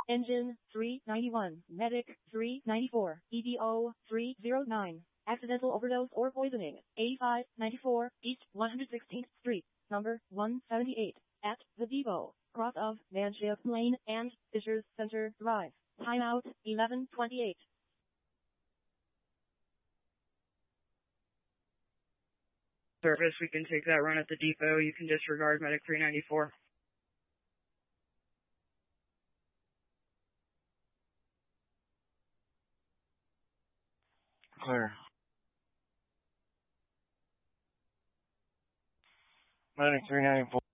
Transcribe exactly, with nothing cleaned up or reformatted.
Engine three ninety-one, Medic three ninety-four, E D O three oh nine, accidental overdose or poisoning, eighty-five ninety-four East one hundred sixteenth Street, number one seventy-eight, at the depot, cross of Manship Lane and Fishers Center Drive. Timeout eleven twenty-eight. Service, we can take that run at the depot. You can disregard Medic three ninety-four. Clear. Medic three ninety-four.